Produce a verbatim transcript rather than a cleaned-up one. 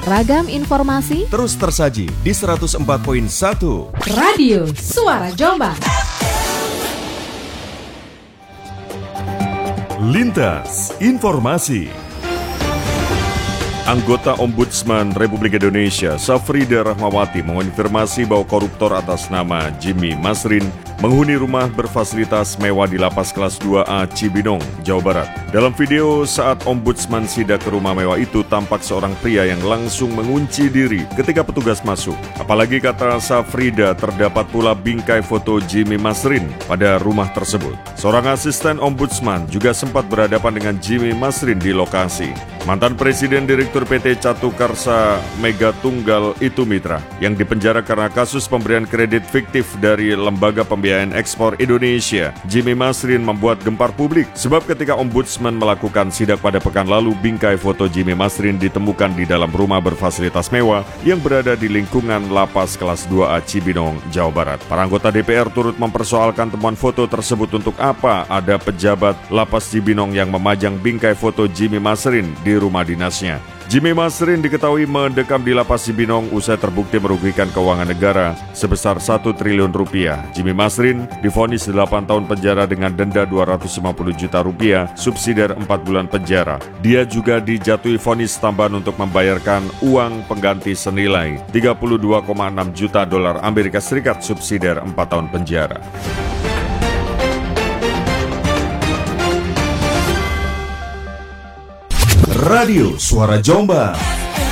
Ragam informasi terus tersaji di seratus empat koma satu Radio Suara Jombang. Lintas Informasi. Anggota Ombudsman Republik Indonesia, Safrida Rahmawati, mengonfirmasi bahwa koruptor atas nama Jimmy Masrin menghuni rumah berfasilitas mewah di Lapas Kelas dua A Cibinong, Jawa Barat. Dalam video saat Ombudsman sidak ke rumah mewah itu, tampak seorang pria yang langsung mengunci diri ketika petugas masuk. Apalagi kata Safrida, terdapat pula bingkai foto Jimmy Masrin pada rumah tersebut. Seorang asisten Ombudsman juga sempat berhadapan dengan Jimmy Masrin di lokasi. Mantan Presiden Direktur P T Catukarsa Mega Tunggal itu Mitra yang dipenjara karena kasus pemberian kredit fiktif dari Lembaga Pembiayaan Ekspor Indonesia, Jimmy Masrin membuat gempar publik sebab ketika Ombudsman melakukan sidak pada pekan lalu, bingkai foto Jimmy Masrin ditemukan di dalam rumah berfasilitas mewah yang berada di lingkungan Lapas Kelas dua A Cibinong, Jawa Barat. Para anggota D P R turut mempersoalkan temuan foto tersebut. Untuk apa ada pejabat Lapas Cibinong yang memajang bingkai foto Jimmy Masrin di rumah dinasnya? Jimmy Masrin diketahui mendekam di Lapas Cibinong usai terbukti merugikan keuangan negara sebesar satu triliun rupiah. Jimmy Masrin divonis delapan tahun penjara dengan denda dua ratus lima puluh juta rupiah, subsidiar empat bulan penjara. Dia juga dijatuhi vonis tambahan untuk membayarkan uang pengganti senilai tiga puluh dua koma enam juta dolar Amerika Serikat, subsidiar empat tahun penjara. Radio Suara Jombang.